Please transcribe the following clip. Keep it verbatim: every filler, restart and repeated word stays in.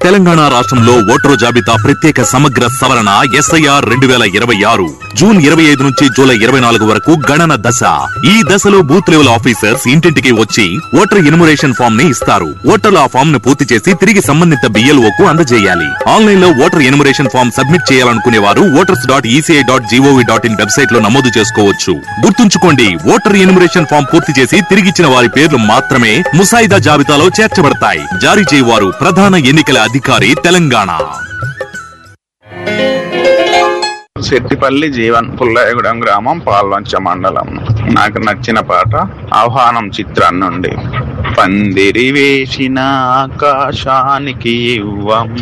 తెలంగాణ రాష్ట్రంలో ఓటరు జాబితా ప్రత్యేక సమగ్ర సవరణ ఎస్ఐఆర్ రెండు వేల ఇరవై ఆరు జూన్ ఇరవై ఐదు నుంచి జూలై ఇరవై నాలుగు వరకు గణన దశ. ఈ దశలో బూత్ లెవెల్ ఆఫీసర్స్ ఇంటింటికి వచ్చి ఓటర్ ఎన్యుమరేషన్ ఫామ్ ని ఇస్తారు. ఓటర్లు ఆ ఫామ్ ను పూర్తి చేసి తిరిగి సంబంధిత బిఎల్ఓ కు అందజేయాలి. ఆన్లైన్ లో ఓటర్ ఎన్యుమరేషన్ ఫామ్ సబ్మిట్ చేయాలనుకునే వారు voters dot ECI dot GOV dot in website లో నమోదు చేసుకోవచ్చు. గుర్తుంచుకోండి, ఓటర్ ఎన్యుమరేషన్ ఫామ్ పూర్తి చేసి తిరిగిచ్చిన వారి పేర్లు మాత్రమే ముసాయిదా జాబితాలో చేర్చబడతాయి. జారీ చేయవారు ప్రధాన ఎన్నికల అధికారి, తెలంగాణ. శెట్టిపల్లి జీవన్, పుల్లయ్యగూడెం గ్రామం, పాల్వంచ మండలం. నాకు నచ్చిన పాట ఆహ్వానం చిత్రం నుండి. పందిరి వేసిన ఆకాశానికి ఇవ్వం